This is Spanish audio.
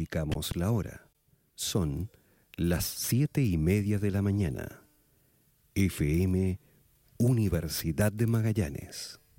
indicamos la hora. Son las 7:30 de la mañana. FM Universidad de Magallanes.